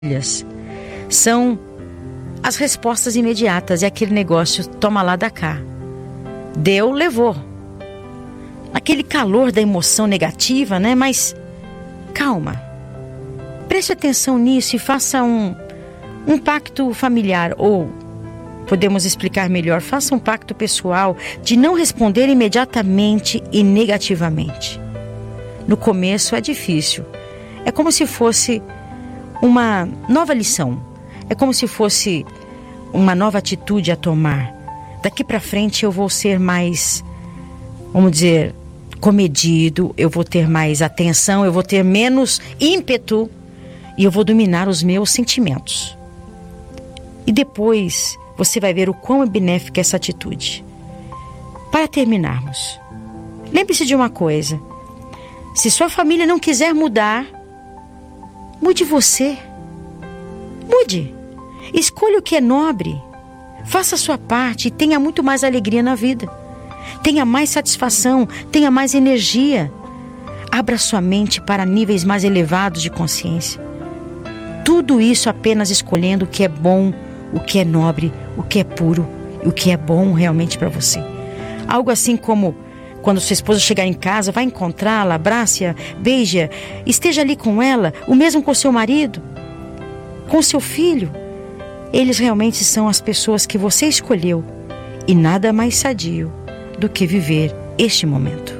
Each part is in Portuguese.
são as respostas imediatas. É aquele negócio, toma lá, dá cá. Deu, levou. Aquele calor da emoção negativa, né? Mas calma. Preste atenção nisso e faça um pacto familiar. Ou, podemos explicar melhor, faça um pacto pessoal de não responder imediatamente e negativamente. No começo é difícil. É como se fosse uma nova lição. É como se fosse uma nova atitude a tomar. Daqui para frente eu vou ser mais, vamos dizer, comedido, eu vou ter mais atenção, eu vou ter menos ímpeto e eu vou dominar os meus sentimentos. E depois você vai ver o quão é benéfica essa atitude. Para terminarmos, lembre-se de uma coisa: se sua família não quiser mudar, mude você. Mude. Escolha o que é nobre. Faça a sua parte e tenha muito mais alegria na vida. Tenha mais satisfação, tenha mais energia. Abra sua mente para níveis mais elevados de consciência. Tudo isso apenas escolhendo o que é bom, o que é nobre, o que é puro e o que é bom realmente para você. Algo assim como quando sua esposa chegar em casa, vai encontrá-la, abrace-a, beije-a, esteja ali com ela, o mesmo com seu marido, com seu filho. Eles realmente são as pessoas que você escolheu e nada mais sadio do que viver este momento.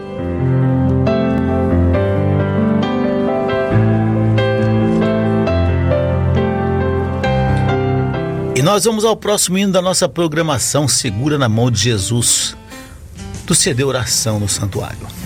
E nós vamos ao próximo hino da nossa programação, Segura na Mão de Jesus, do CD Oração no Santuário.